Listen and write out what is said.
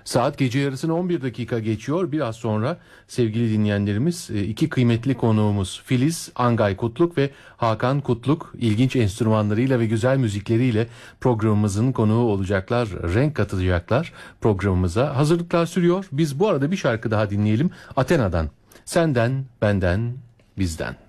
Saat gece yarısını 11 dakika geçiyor. Biraz sonra sevgili dinleyenlerimiz iki kıymetli konuğumuz Filiz Angay Kutluk ve Hakan Kutluk ilginç enstrümanlarıyla ve güzel müzikleriyle programımızın konuğu olacaklar. Renk katacaklar programımıza. Hazırlıklar sürüyor. Biz bu arada bir şarkı daha dinleyelim. Athena'dan. Senden, benden, bizden.